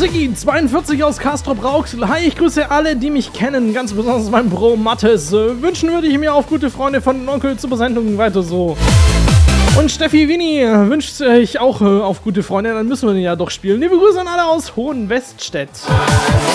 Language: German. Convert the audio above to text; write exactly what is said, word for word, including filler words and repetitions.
Siggi zweiundvierzig aus Castrop Rauxel. Hi, ich grüße alle, die mich kennen, ganz besonders mein Bro Mattes. Äh, wünschen würde ich mir auf gute Freunde von Onkel zur Besendung weiter so. Und Steffi Winnie wünscht sich auch äh, auf gute Freunde, dann müssen wir den ja doch spielen. Liebe Grüße an alle aus Hohenweststedt.